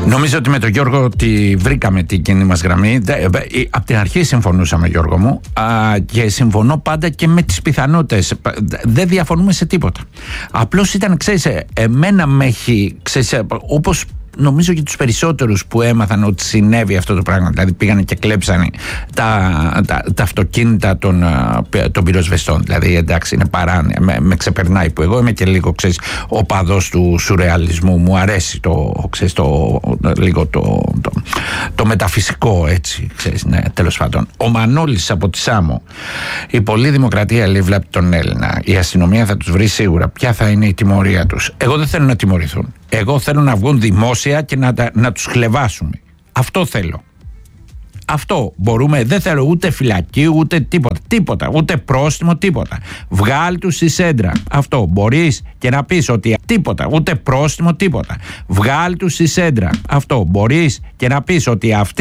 Νομίζω ότι με τον Γιώργο τη βρήκαμε την κοινή μας γραμμή. Από την αρχή συμφωνούσαμε, Γιώργο μου, και συμφωνώ πάντα και με τις πιθανότητες. Δεν διαφωνούμε σε τίποτα. Απλώς ήταν, ξέρεις, εμένα με έχει, ξέρεις, όπως νομίζω και τους περισσότερους που έμαθαν ότι συνέβη αυτό το πράγμα, δηλαδή πήγανε και κλέψανε τα αυτοκίνητα των πυροσβεστών. Δηλαδή, εντάξει, είναι παράνοια, με ξεπερνάει, που εγώ είμαι και λίγο, ξέρεις, οπαδός του σουρεαλισμού. Μου αρέσει λίγο το μεταφυσικό, έτσι, ξέρεις, ναι, τέλος πάντων. Ο Μανώλης από τη Σάμο: η πολλή δημοκρατία λέει βλέπει τον Έλληνα. Η αστυνομία θα τους βρει σίγουρα. Ποια θα είναι η τιμωρία τους? Εγώ δεν θέλω να τιμωρηθούν. Εγώ θέλω να βγουν δημόσια και να τους χλεβάσουμε. Αυτό θέλω. Αυτό μπορούμε. Δεν θέλω ούτε φυλακή, ούτε τίποτα. Ούτε πρόστιμο, τίποτα. Βγάλ' τους στη σέντρα. Αυτό μπορείς και να πεις ότι τίποτα. Ούτε πρόστιμο, τίποτα. Βγάλ' τους στη σέντρα. Αυτό μπορείς και να πεις ότι αυτοί